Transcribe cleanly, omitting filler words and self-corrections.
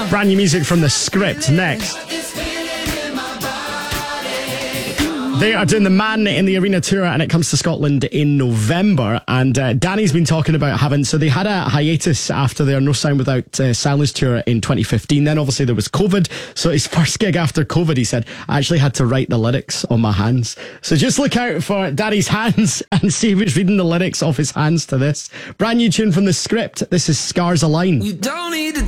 Brand new music from The Script next. They are doing the Man in the Arena tour and it comes to Scotland in November. And Danny's been talking about so they had a hiatus after their No Sound Without Silence tour in 2015. Then obviously there was COVID. So his first gig after COVID, he said, I actually had to write the lyrics on my hands. So just look out for Danny's hands and see if he's reading the lyrics off his hands to this. Brand new tune from The Script. This is Scars Align. You don't need to